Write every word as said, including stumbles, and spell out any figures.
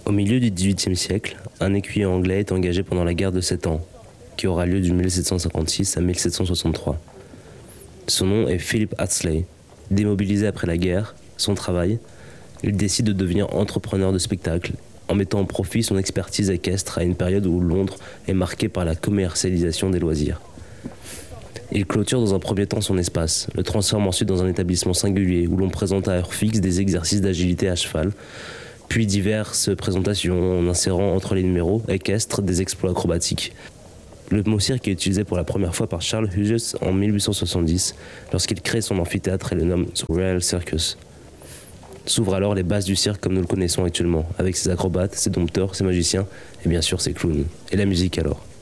Au milieu du dix-huitième siècle, un écuyer anglais est engagé pendant la guerre de Sept Ans, qui aura lieu du mille sept cent cinquante-six à mille sept cent soixante-trois. Son nom est Philip Hatherley. Démobilisé après la guerre, son travail, il décide de devenir entrepreneur de spectacle, en mettant en profit son expertise équestre à une période où Londres est marquée par la commercialisation des loisirs. Il clôture dans un premier temps son espace, le transforme ensuite dans un établissement singulier où l'on présente à heure fixe des exercices d'agilité à cheval, puis diverses présentations en insérant entre les numéros équestres des exploits acrobatiques. Le mot cirque est utilisé pour la première fois par Charles Hughes en mille huit cent soixante-dix, lorsqu'il crée son amphithéâtre et le nomme The Royal Circus. S'ouvrent alors les bases du cirque comme nous le connaissons actuellement, avec ses acrobates, ses dompteurs, ses magiciens et bien sûr ses clowns. Et la musique alors.